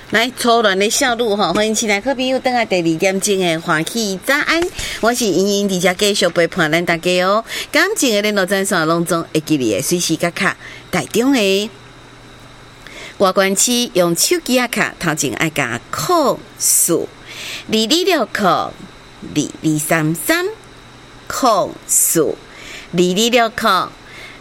来，初恋的笑路哈，欢迎亲爱好朋友等下第2点钟的欢喜早安，我是莹莹，伫遮继续陪伴咱大家哦。感情的联络专线拢总会记你的随时卡卡，台中的外关区用手机卡，头前爱加扣数2269 2233扣数2269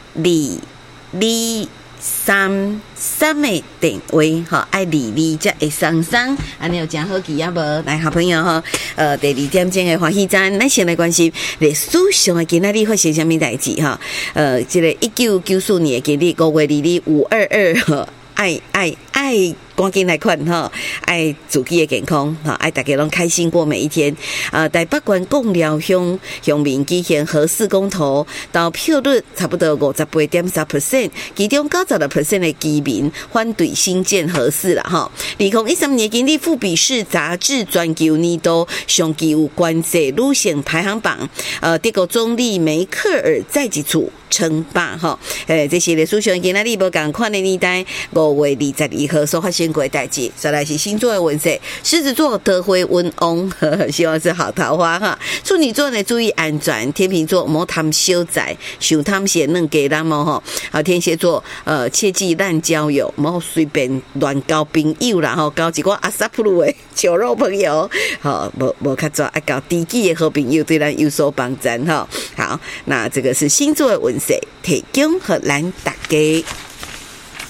2233的电话吼，爱22才会送，安尼有真好记啊无？来，好朋友吼，第2点钟的欢喜站，咱先来关心历史上的今仔日发生什么代志哈？这个1994年的今日5月2日522吼，爱赶紧来看哈，爱自己的健康哈，爱大家拢开心过每一天。台北县贡寮乡乡民举行核四公投，投票率差不多58.3%，其中96% 的居民反对新建核四啦哈。2013年今日富比士杂志全球年度上具有关系女性排行榜，德国总理梅克尔再一次称霸哈。这是历史上今仔日无共款的年代5月22号所发生过的代志。再来是星座的运势，狮子座德辉温翁，希望是好桃花哈。处女座呢注意安全，天秤座莫贪小财，想贪些嫩给人么哈。好，天蝎座切记滥交友，莫随便乱交朋友啦吼，交一个阿萨普鲁的酒肉朋友，好，无较早爱交知己的好朋友，对咱有所帮助哈。好，那这个是星座的运势，提供给咱大家。